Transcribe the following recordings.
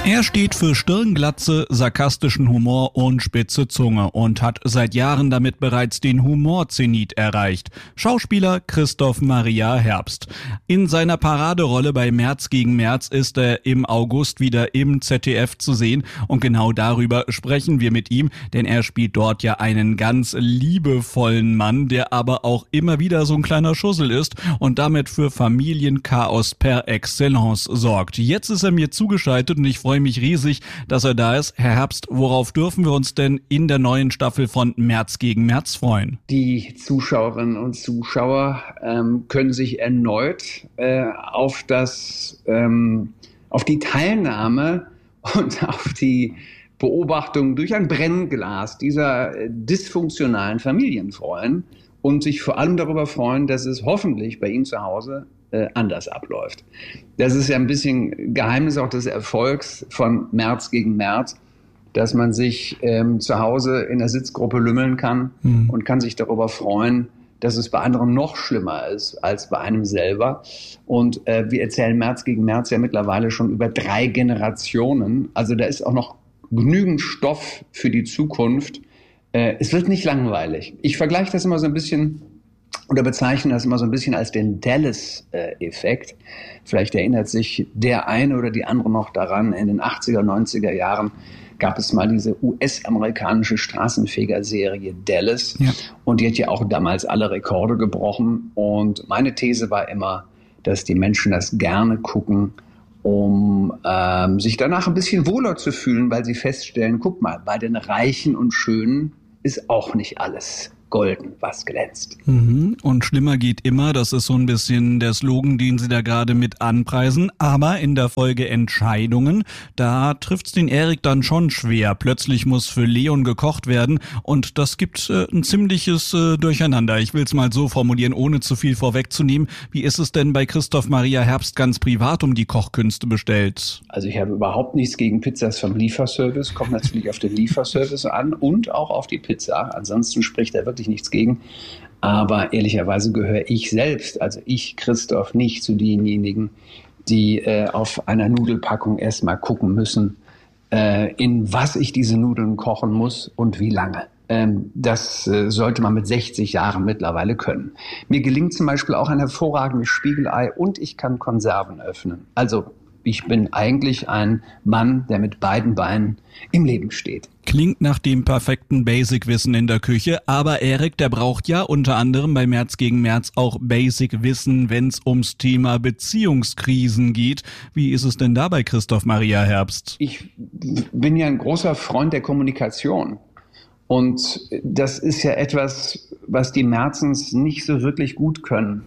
Er steht für Stirnglatze, sarkastischen Humor und spitze Zunge und hat seit Jahren damit bereits den Humorzenit erreicht. Schauspieler Christoph Maria Herbst. In seiner Paraderolle bei März gegen März ist er im August wieder im ZDF zu sehen und genau darüber sprechen wir mit ihm, denn er spielt dort ja einen ganz liebevollen Mann, der aber auch immer wieder so ein kleiner Schussel ist und damit für Familienchaos per Excellence sorgt. Jetzt ist er mir zugeschaltet und ich freue mich riesig, dass er da ist. Herr Herbst, worauf dürfen wir uns denn in der neuen Staffel von März gegen März freuen? Die Zuschauerinnen und Zuschauer können sich erneut auf die Teilnahme und auf die Beobachtung durch ein Brennglas dieser dysfunktionalen Familien freuen und sich vor allem darüber freuen, dass es hoffentlich bei Ihnen zu Hause anders abläuft. Das ist ja ein bisschen Geheimnis auch des Erfolgs von März gegen März, dass man sich zu Hause in der Sitzgruppe lümmeln kann und kann sich darüber freuen, dass es bei anderen noch schlimmer ist als bei einem selber. Und wir erzählen März gegen März ja mittlerweile schon über 3 Generationen. Also da ist auch noch genügend Stoff für die Zukunft. Es wird nicht langweilig. Ich vergleiche das immer so ein bisschen oder bezeichne das immer so ein bisschen als den Dallas-Effekt. Vielleicht erinnert sich der eine oder die andere noch daran, in den 80er, 90er Jahren gab es mal diese US-amerikanische Straßenfeger-Serie Dallas. Ja. Und die hat ja auch damals alle Rekorde gebrochen. Und meine These war immer, dass die Menschen das gerne gucken, um sich danach ein bisschen wohler zu fühlen, weil sie feststellen, guck mal, bei den Reichen und Schönen ist auch nicht alles golden, was glänzt. Und schlimmer geht immer, das ist so ein bisschen der Slogan, den Sie da gerade mit anpreisen. Aber in der Folge Entscheidungen, da trifft's den Erik dann schon schwer. Plötzlich muss für Leon gekocht werden und das gibt ein ziemliches Durcheinander. Ich will's mal so formulieren, ohne zu viel vorwegzunehmen. Wie ist es denn bei Christoph Maria Herbst ganz privat um die Kochkünste bestellt? Also ich habe überhaupt nichts gegen Pizzas vom Lieferservice, kommt natürlich auf den Lieferservice an und auch auf die Pizza. Ansonsten spricht er wirklich nichts gegen. Aber ehrlicherweise gehöre ich selbst, also ich, Christoph, nicht zu denjenigen, die auf einer Nudelpackung erstmal gucken müssen, in was ich diese Nudeln kochen muss und wie lange. Das sollte man mit 60 Jahren mittlerweile können. Mir gelingt zum Beispiel auch ein hervorragendes Spiegelei und ich kann Konserven öffnen. Also ich bin eigentlich ein Mann, der mit beiden Beinen im Leben steht. Klingt nach dem perfekten Basic-Wissen in der Küche, aber Erik, der braucht ja unter anderem bei März gegen März auch Basic-Wissen, wenn es ums Thema Beziehungskrisen geht. Wie ist es denn da bei Christoph Maria Herbst? Ich bin ja ein großer Freund der Kommunikation. Und das ist ja etwas, was die Märzens nicht so wirklich gut können.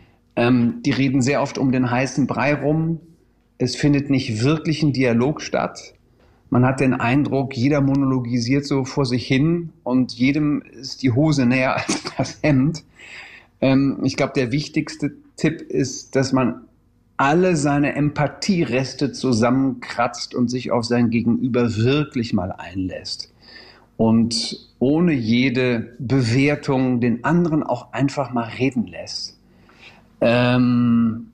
Die reden sehr oft um den heißen Brei rum. Es findet nicht wirklich ein Dialog statt. Man hat den Eindruck, jeder monologisiert so vor sich hin und jedem ist die Hose näher als das Hemd. Ich glaube, der wichtigste Tipp ist, dass man alle seine Empathiereste zusammenkratzt und sich auf sein Gegenüber wirklich mal einlässt. Und ohne jede Bewertung den anderen auch einfach mal reden lässt. Und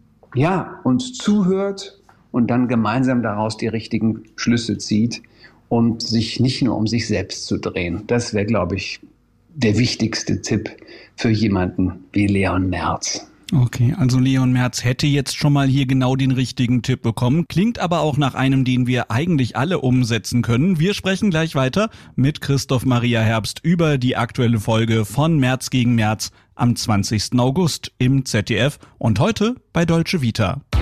zuhört und dann gemeinsam daraus die richtigen Schlüsse zieht und sich nicht nur um sich selbst zu drehen. Das wäre, glaube ich, der wichtigste Tipp für jemanden wie Leon März. Okay, also Leon März hätte jetzt schon mal hier genau den richtigen Tipp bekommen, klingt aber auch nach einem, den wir eigentlich alle umsetzen können. Wir sprechen gleich weiter mit Christoph Maria Herbst über die aktuelle Folge von März gegen März am 20. August im ZDF und heute bei Deutsche Vita.